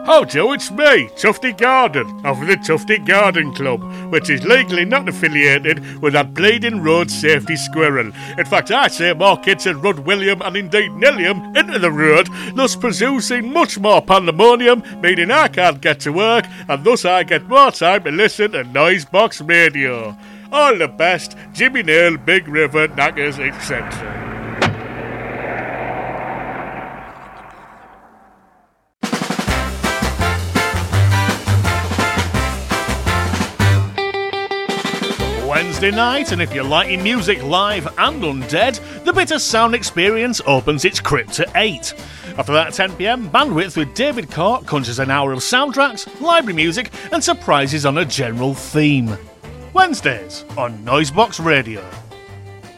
How do? It's me, Tufty Garden, of the Tufty Garden Club, which is legally not affiliated with that bleeding road safety squirrel. In fact, I say more kids had run William and indeed Nilliam into the road, thus producing much more pandemonium, meaning I can't get to work, and thus I get more time to listen to Noisebox Radio. All the best, Jimmy Nail, Big River, Knackers, etc. Wednesday night, and if you're liking music live and undead, the Bitter Sound Experience opens its crypt at 8. After that, at 10pm, Bandwidth with David Cork conjures an hour of soundtracks, library music, and surprises on a general theme. Wednesdays on Noisebox Radio.